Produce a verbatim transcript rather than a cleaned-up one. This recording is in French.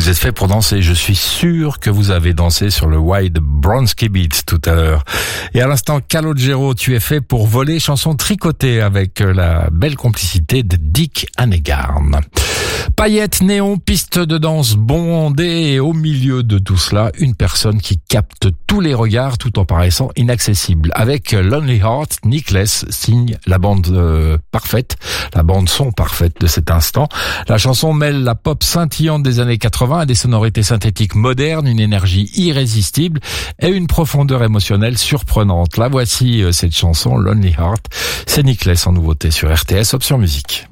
êtes fait pour danser. Je suis sûr que vous avez dansé sur le Wide Bronski Beat tout à l'heure. Et à l'instant, Calogero, tu es fait pour voler, chanson tricotée avec la belle complicité de Dick Annegarn. Paillettes, néons, pistes de danse bondées et au milieu de tout cela, une personne qui capte tous les regards tout en paraissant inaccessible. Avec Lonely Heart, Nicholas signe la bande euh, parfaite, la bande son parfaite de cet instant. La chanson mêle la pop scintillante des années quatre-vingts à des sonorités synthétiques modernes, une énergie irrésistible et une profondeur émotionnelle surprenante. La voici, euh, cette chanson, Lonely Heart. C'est Nicholas en nouveauté sur R T S Option Musique.